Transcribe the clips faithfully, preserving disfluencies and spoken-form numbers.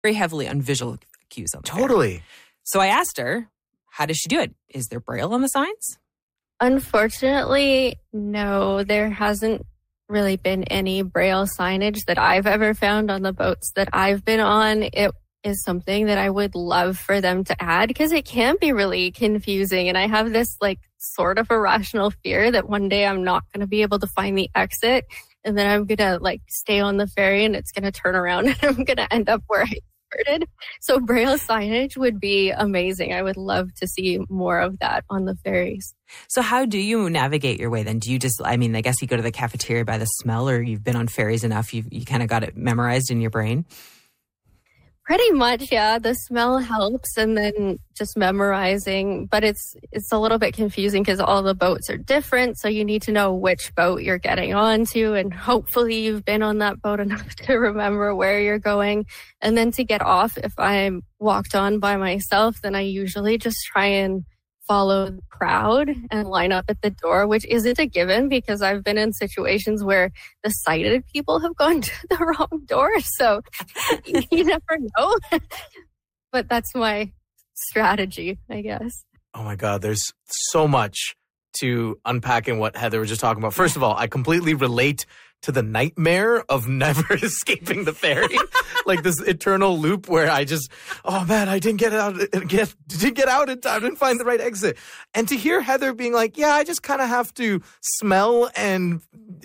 very heavily on visual cues on the Totally. ferry. So I asked her, how does she do it? Is there Braille on the signs? Unfortunately, no, there hasn't really been any Braille signage that I've ever found on the boats that I've been on. It is something that I would love for them to add because it can be really confusing. And I have this like sort of irrational fear that one day I'm not going to be able to find the exit. And then I'm going to like stay on the ferry and it's going to turn around and I'm going to end up where I started. So Braille signage would be amazing. I would love to see more of that on the ferries. So how do you navigate your way then? Do you just, I mean, I guess you go to the cafeteria by the smell, or you've been on ferries enough, you've, you kind of got it memorized in your brain? Pretty much, yeah. The smell helps, and then just memorizing. But it's it's a little bit confusing because all the boats are different, so you need to know which boat you're getting onto, and hopefully you've been on that boat enough to remember where you're going. And then to get off, if I'm walked on by myself, then I usually just try and follow the crowd and line up at the door, which isn't a given because I've been in situations where the sighted people have gone to the wrong door. So you never know. But that's my strategy, I guess. Oh my God, there's so much to unpack in what Heather was just talking about. First of all, I completely relate to the nightmare of never escaping the ferry. Like this eternal loop where I just, oh man, I didn't get out, get, didn't get out in time, I didn't find the right exit. And to hear Heather being like, yeah, I just kind of have to smell and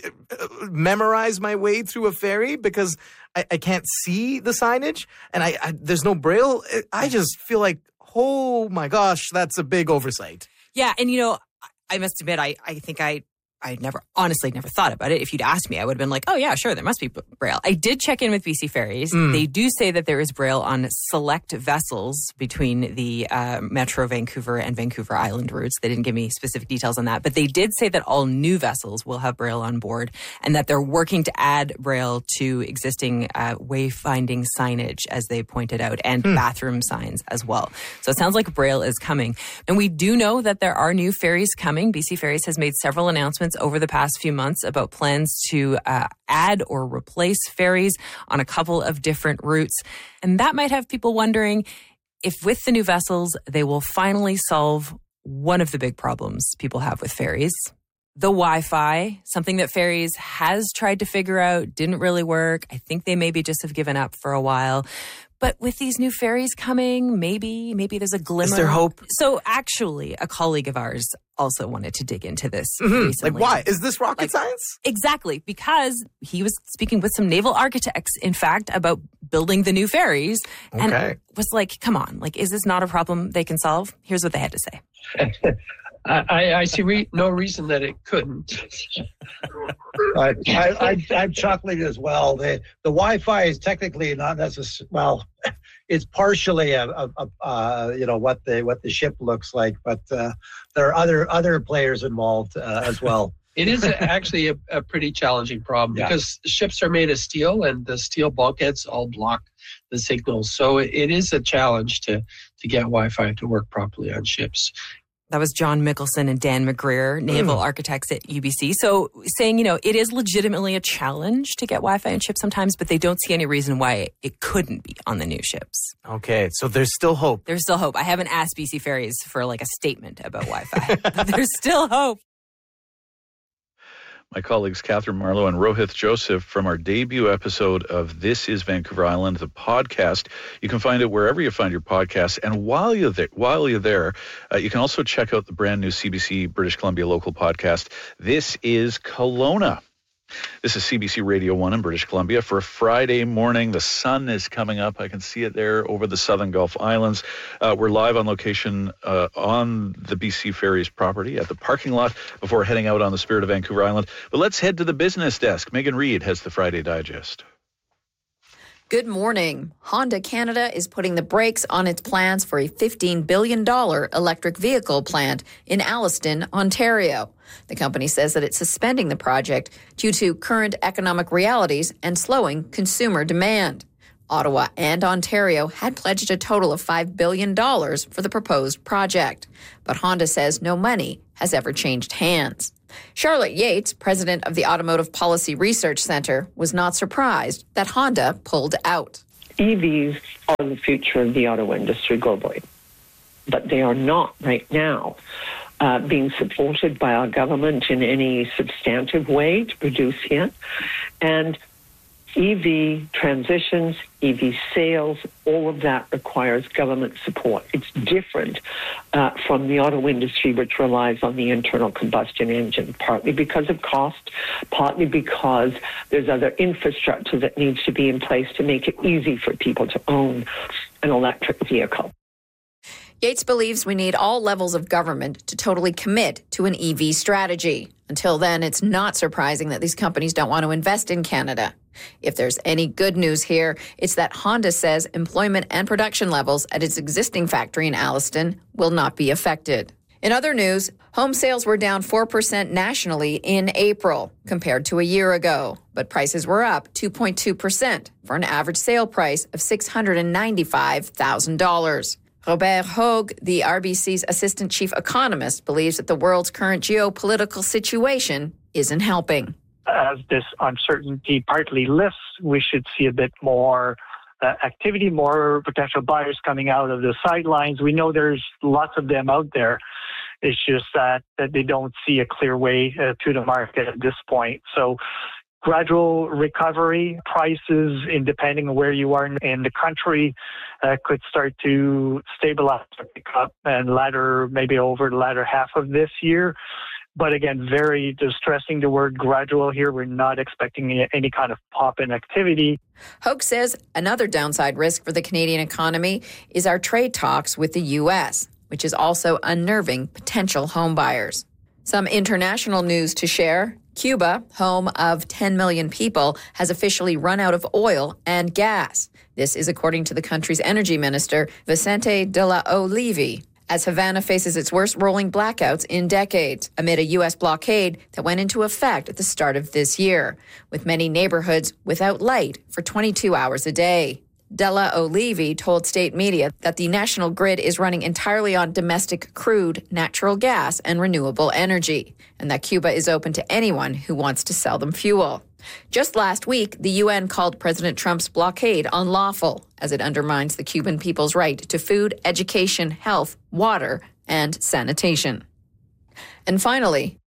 memorize my way through a ferry because I, I can't see the signage and I, I there's no Braille. I just feel like, oh my gosh, that's a big oversight. Yeah. And you know, I must admit, I, I think I, I never, honestly, never thought about it. If you'd asked me, I would have been like, oh, yeah, sure, there must be Braille. I did check in with B C Ferries. Mm. They do say that there is Braille on select vessels between the uh, Metro Vancouver and Vancouver Island routes. They didn't give me specific details on that. But they did say that all new vessels will have Braille on board and that they're working to add Braille to existing uh, wayfinding signage, as they pointed out, and mm. bathroom signs as well. So it sounds like Braille is coming. And we do know that there are new ferries coming. B C Ferries has made several announcements over the past few months about plans to uh, add or replace ferries on a couple of different routes. And that might have people wondering if with the new vessels, they will finally solve one of the big problems people have with ferries. The Wi-Fi, something that ferries has tried to figure out, didn't really work. I think they maybe just have given up for a while. But with these new ferries coming, maybe, maybe there's a glimmer. Is there hope? So actually, a colleague of ours also wanted to dig into this mm-hmm. recently. Like, why? Is this rocket like, science? Exactly, because he was speaking with some naval architects, in fact, about building the new ferries. Okay. And was like, come on, like, is this not a problem they can solve? Here's what they had to say. I, I see re- no reason that it couldn't. I, I, I, I'm chuckling as well. The the Wi-Fi is technically not necessarily, well, it's partially a, a, a uh, you know what the what the ship looks like, but uh, there are other other players involved uh, as well. It is a, actually a, a pretty challenging problem yeah. because ships are made of steel and the steel bulkheads all block the signals. So it, it is a challenge to to get Wi-Fi to work properly on ships. That was John Mickelson and Dan McGreer, naval mm. architects at U B C. So saying, you know, it is legitimately a challenge to get Wi-Fi on ships sometimes, but they don't see any reason why it couldn't be on the new ships. Okay, so there's still hope. There's still hope. I haven't asked B C Ferries for like a statement about Wi-Fi, but there's still hope. My colleagues Catherine Marlowe and Rohith Joseph from our debut episode of This is Vancouver Island, the podcast. You can find it wherever you find your podcasts. And while you're there, while you're there uh, you can also check out the brand new C B C British Columbia local podcast, This is Kelowna. This is C B C Radio one in British Columbia for a Friday morning. The sun is coming up. I can see it there over the Southern Gulf Islands. Uh, we're live on location uh, on the B C Ferries property at the parking lot before heading out on the Spirit of Vancouver Island. But let's head to the business desk. Megan Reid has the Friday Digest. Good morning. Honda Canada is putting the brakes on its plans for a fifteen billion dollars electric vehicle plant in Alliston, Ontario. The company says that it's suspending the project due to current economic realities and slowing consumer demand. Ottawa and Ontario had pledged a total of five billion dollars for the proposed project, but Honda says no money has ever changed hands. Charlotte Yates, president of the Automotive Policy Research Center, was not surprised that Honda pulled out. E Vs are the future of the auto industry globally, but they are not right now uh, being supported by our government in any substantive way to produce yet. And E V transitions, E V sales, all of that requires government support. It's different uh, from the auto industry, which relies on the internal combustion engine, partly because of cost, partly because there's other infrastructure that needs to be in place to make it easy for people to own an electric vehicle. Yates believes we need all levels of government to totally commit to an E V strategy. Until then, it's not surprising that these companies don't want to invest in Canada. If there's any good news here, it's that Honda says employment and production levels at its existing factory in Alliston will not be affected. In other news, home sales were down four percent nationally in April compared to a year ago, but prices were up two point two percent for an average sale price of six hundred ninety-five thousand dollars. Robert Hogue, the R B C's assistant chief economist, believes that the world's current geopolitical situation isn't helping. As this uncertainty partly lifts, we should see a bit more uh, activity, more potential buyers coming out of the sidelines. We know there's lots of them out there. It's just that, that they don't see a clear way uh, to the market at this point. So gradual recovery, prices, in depending on where you are in the country, uh, could start to stabilize or pick up and latter, maybe over the latter half of this year. But again, very distressing, the word gradual here. We're not expecting any kind of pop in activity. Hogue says another downside risk for the Canadian economy is our trade talks with the U S, which is also unnerving potential home buyers. Some international news to share. Cuba, home of ten million people, has officially run out of oil and gas. This is according to the country's energy minister, Vicente de la Olive, as Havana faces its worst rolling blackouts in decades amid a U S blockade that went into effect at the start of this year, with many neighborhoods without light for twenty-two hours a day. De La Olive told state media that the national grid is running entirely on domestic crude, natural gas, and renewable energy, and that Cuba is open to anyone who wants to sell them fuel. Just last week, the U N called President Trump's blockade unlawful, as it undermines the Cuban people's right to food, education, health, water, and sanitation. And finally,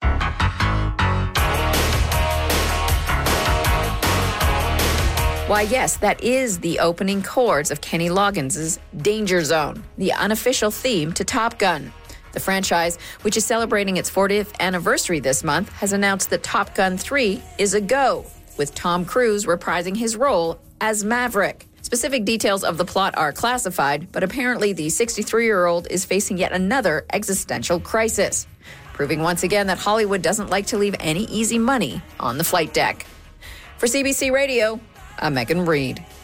why, yes, that is the opening chords of Kenny Loggins' Danger Zone, the unofficial theme to Top Gun. The franchise, which is celebrating its fortieth anniversary this month, has announced that Top Gun three is a go, with Tom Cruise reprising his role as Maverick. Specific details of the plot are classified, but apparently the sixty-three-year-old is facing yet another existential crisis, proving once again that Hollywood doesn't like to leave any easy money on the flight deck. For C B C Radio, I'm Megan Reed.